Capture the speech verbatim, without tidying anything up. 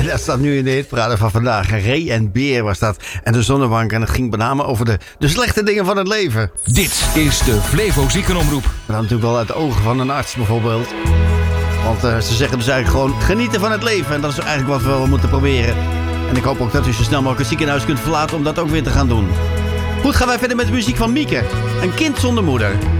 dat staat nu in de hitparade van vandaag. Ray en Beer was dat. En de Zonnebank. En het ging met name over de, de slechte dingen van het leven. Dit is de Flevo Ziekenomroep. Maar dan natuurlijk wel uit de ogen van een arts bijvoorbeeld. Want uh, ze zeggen dus eigenlijk gewoon genieten van het leven. En dat is eigenlijk wat we wel moeten proberen. En ik hoop ook dat u zo snel mogelijk het ziekenhuis kunt verlaten om dat ook weer te gaan doen. Goed, gaan wij verder met de muziek van Mieke. Een kind zonder moeder.